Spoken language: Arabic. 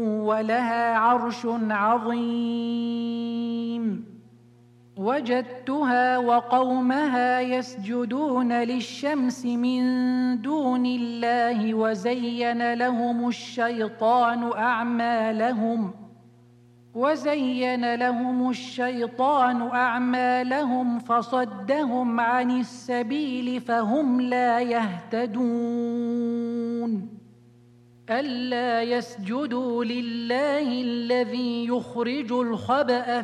ولها عرش عظيم. وجدتها وقومها يسجدون للشمس من دون الله وزين لهم الشيطان أعمالهم فصدهم عن السبيل فهم لا يهتدون. ألا يسجدوا لله الذي يخرج الخبأ